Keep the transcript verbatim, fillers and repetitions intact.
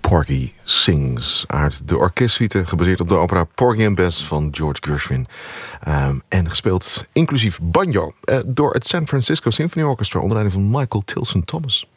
Porgy Sings uit de orkestsuite, gebaseerd op de opera Porgy and Bess van George Gershwin. Um, en gespeeld inclusief banjo uh, door het San Francisco Symphony Orchestra onder leiding van Michael Tilson Thomas.